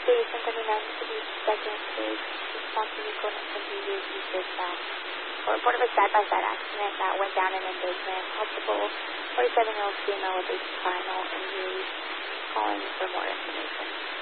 Stage 139 stage, responsible for injuries dispatch. For report of a side-by-side accident that went down in embankment. Multiple 47-year-old female with a spinal injury. Calling for more information.